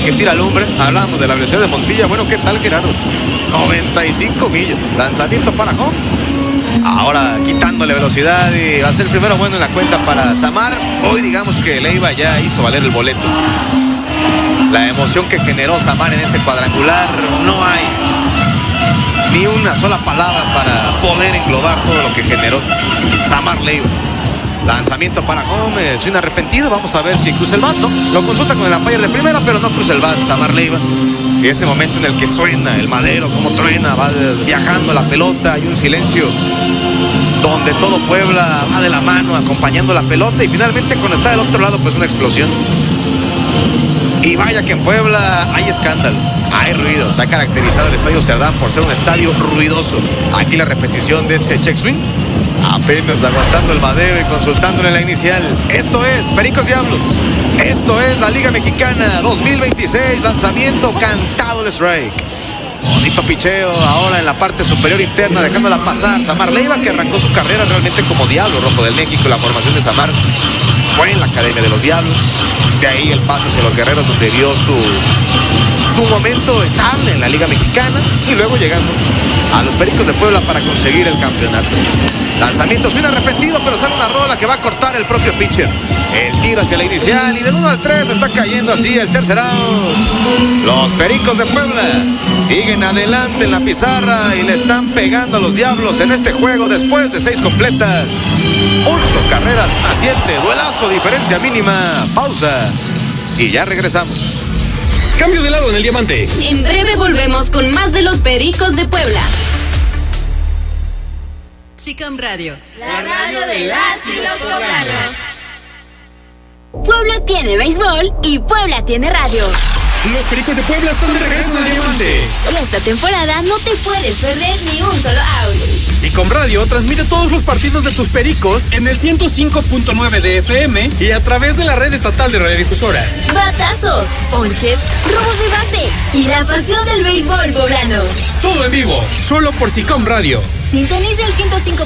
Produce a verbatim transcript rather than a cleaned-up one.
que tira lumbre. Hablamos de la velocidad de Montilla. Bueno, ¿qué tal, Gerardo? noventa y cinco millas. Lanzamiento para home. Ahora quitándole velocidad y va a ser el primero bueno en la cuenta para Samar. Hoy digamos que Leiva ya hizo valer el boleto. La emoción que generó Samar en ese cuadrangular, no hay ni una sola palabra para poder englobar todo lo que generó Samar Leiva. Lanzamiento para home, sin arrepentido. Vamos a ver si cruza el bat, ¿no? Lo consulta con el umpire de primera, pero no cruza el bat Samar Leiva. Y ese momento en el que suena el madero, como truena, va viajando la pelota, hay un silencio donde todo Puebla va de la mano acompañando la pelota, y finalmente cuando está del otro lado, pues una explosión. Y vaya que en Puebla hay escándalo, hay ruido. Se ha caracterizado el Estadio Cerdán por ser un estadio ruidoso. Aquí la repetición de ese check swing, apenas aguantando el madero y consultándole la inicial. Esto es Pericos Diablos, esto es la Liga Mexicana dos mil veintiséis. Lanzamiento cantado, el strike. Bonito picheo ahora en la parte superior interna, dejándola pasar Samar Leiva, que arrancó su carrera realmente como Diablo Rojo del México. La formación de Samar fue en la Academia de los Diablos, de ahí el paso hacia los Guerreros, donde vio su, su momento estable en la Liga Mexicana, y luego llegando a los Pericos de Puebla para conseguir el campeonato. Lanzamiento suena arrepentido, pero sale una rola que va a cortar el propio pitcher. El tiro hacia la inicial, y del uno al tres está cayendo así el tercer out. Los Pericos de Puebla siguen adelante en la pizarra y le están pegando a los Diablos en este juego después de seis completas. Ocho carreras a siete, duelazo, diferencia mínima. Pausa y ya regresamos. Cambio de lado en el diamante. En breve volvemos con más de los Pericos de Puebla. SICOM Radio, la radio de las y los poblanos. Puebla tiene béisbol y Puebla tiene radio. Los Pericos de Puebla están de regreso en el diamante. Y esta temporada no te puedes perder ni un solo audio. SICOM Radio transmite todos los partidos de tus Pericos en el ciento cinco punto nueve de F M y a través de la red estatal de radiodifusoras. Batazos, ponches, robos de base y la pasión del béisbol poblano. Todo en vivo, solo por SICOM Radio. Sintoniza el ciento cinco